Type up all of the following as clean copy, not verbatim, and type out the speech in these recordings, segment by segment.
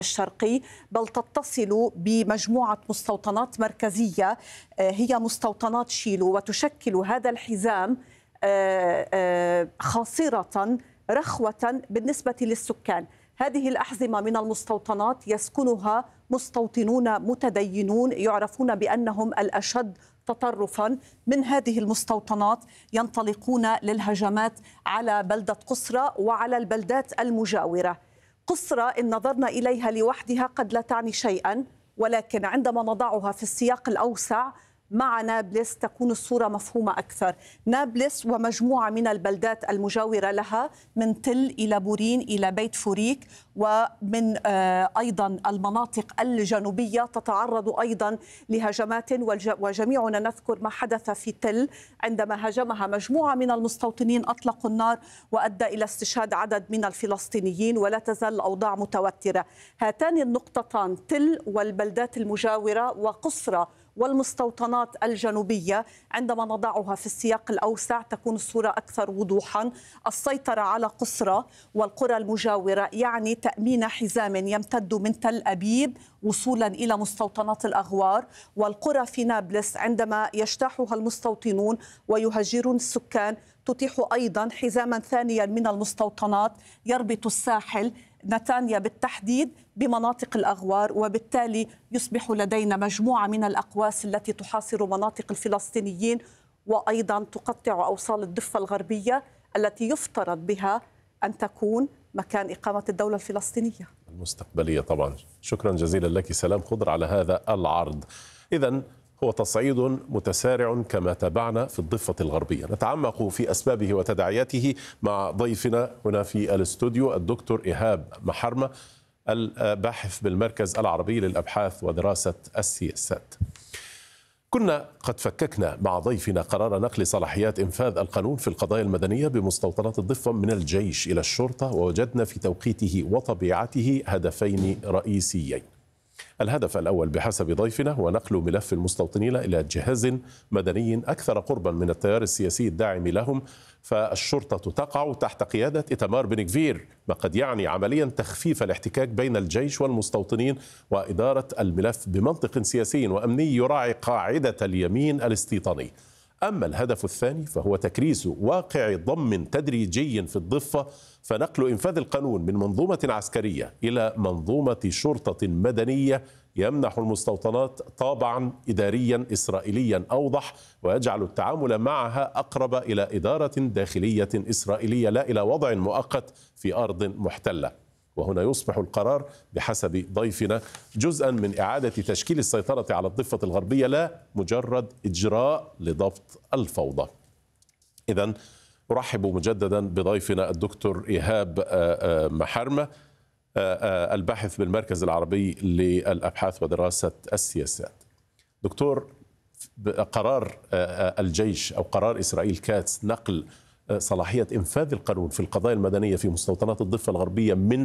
الشرقي، بل تتصل بمجموعة مستوطنات مركزية هي مستوطنات شيلو، وتشكل هذا الحزام خاصرة رخوة بالنسبة للسكان. هذه الأحزمة من المستوطنات يسكنها مستوطنون متدينون يعرفون بأنهم الأشد تطرفا. من هذه المستوطنات ينطلقون للهجمات على بلدة قصرى وعلى البلدات المجاورة. قصرى إن نظرنا إليها لوحدها قد لا تعني شيئا، ولكن عندما نضعها في السياق الأوسع مع نابلس تكون الصورة مفهومة أكثر. نابلس ومجموعة من البلدات المجاورة لها، من تل إلى بورين إلى بيت فوريك، ومن أيضا المناطق الجنوبية تتعرض أيضا لهجمات. وجميعنا نذكر ما حدث في تل عندما هاجمها مجموعة من المستوطنين، أطلقوا النار وأدى إلى استشهاد عدد من الفلسطينيين، ولا تزال الأوضاع متوترة. هاتان النقطتان تل والبلدات المجاورة وقصرى والمستوطنات الجنوبية عندما نضعها في السياق الأوسع تكون الصورة أكثر وضوحا. السيطرة على قصرى والقرى المجاورة يعني تأمين حزام يمتد من تل أبيب وصولا إلى مستوطنات الأغوار، والقرى في نابلس عندما يجتاحها المستوطنون ويهجرون السكان تتيح أيضا حزاما ثانيا من المستوطنات يربط الساحل نتانيا بالتحديد بمناطق الأغوار، وبالتالي يصبح لدينا مجموعة من الأقواس التي تحاصر مناطق الفلسطينيين، وأيضا تقطع أوصال الضفة الغربية التي يفترض بها أن تكون مكان إقامة الدولة الفلسطينية المستقبلية. طبعا شكرا جزيلا لك سلام خضر على هذا العرض. إذن هو تصعيد متسارع كما تابعنا في الضفة الغربية. نتعمق في أسبابه وتداعياته مع ضيفنا هنا في الاستوديو الدكتور إيهاب محرمة، الباحث بالمركز العربي للأبحاث ودراسة السياسات. كنا قد فككنا مع ضيفنا قرار نقل صلاحيات إنفاذ القانون في القضايا المدنية بمستوطنات الضفة من الجيش إلى الشرطة، ووجدنا في توقيته وطبيعته هدفين رئيسيين. الهدف الأول بحسب ضيفنا هو نقل ملف المستوطنين إلى جهاز مدني أكثر قربا من التيار السياسي الداعم لهم، فالشرطة تقع تحت قيادة إيتمار بن غفير، ما قد يعني عمليا تخفيف الاحتكاك بين الجيش والمستوطنين وإدارة الملف بمنطق سياسي وأمني يراعي قاعدة اليمين الاستيطاني. أما الهدف الثاني فهو تكريس واقع ضم تدريجي في الضفة، فنقل إنفاذ القانون من منظومة عسكرية إلى منظومة شرطة مدنية يمنح المستوطنات طابعا إداريا إسرائيليا أوضح، ويجعل التعامل معها أقرب إلى إدارة داخلية إسرائيلية لا إلى وضع مؤقت في أرض محتلة. وهنا يصبح القرار بحسب ضيفنا جزءا من إعادة تشكيل السيطرة على الضفة الغربية، لا مجرد إجراء لضبط الفوضى. إذن أرحب مجددا بضيفنا الدكتور إيهاب محرمة، الباحث بالمركز العربي للأبحاث ودراسة السياسات. دكتور، قرار الجيش أو قرار إسرائيل كاتس نقل صلاحية إنفاذ القانون في القضايا المدنية في مستوطنات الضفة الغربية من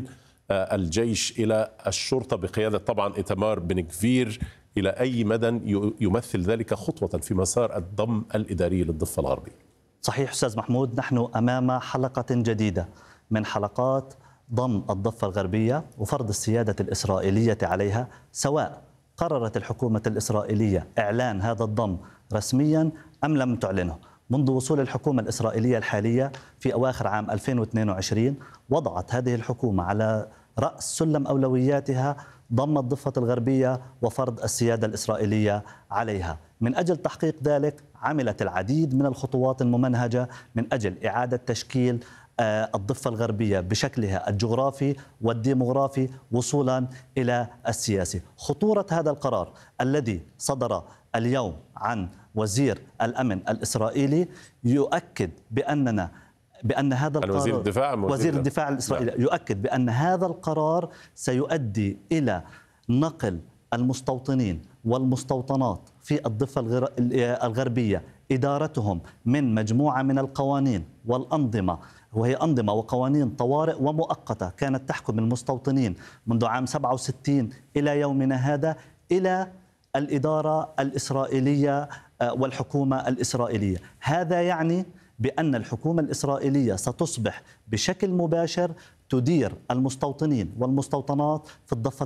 الجيش إلى الشرطة بقيادة طبعا إيتمار بن غفير، إلى أي مدى يمثل ذلك خطوة في مسار الضم الإداري للضفة الغربية؟ صحيح أستاذ محمود، نحن أمام حلقة جديدة من حلقات ضم الضفة الغربية وفرض السيادة الإسرائيلية عليها، سواء قررت الحكومة الإسرائيلية إعلان هذا الضم رسميا أم لم تعلنه. منذ وصول الحكومة الإسرائيلية الحالية في أواخر عام 2022 وضعت هذه الحكومة على رأس سلم أولوياتها ضم الضفة الغربية وفرض السيادة الإسرائيلية عليها. من أجل تحقيق ذلك عملت العديد من الخطوات الممنهجة من أجل إعادة تشكيل الضفة الغربية بشكلها الجغرافي والديموغرافي وصولا إلى السياسي. خطورة هذا القرار الذي صدر اليوم عن وزير الأمن الإسرائيلي يؤكد بأن هذا القرار وزير الدفاع الإسرائيلي يؤكد بأن هذا القرار سيؤدي إلى نقل المستوطنين والمستوطنات في الضفة الغربية إدارتهم من مجموعة من القوانين والأنظمة، وهي أنظمة وقوانين طوارئ ومؤقتة كانت تحكم المستوطنين منذ عام 67 إلى يومنا هذا، إلى الإدارة الإسرائيلية والحكومة الإسرائيلية. هذا يعني بأن الحكومة الإسرائيلية ستصبح بشكل مباشر تدير المستوطنين والمستوطنات في الضفة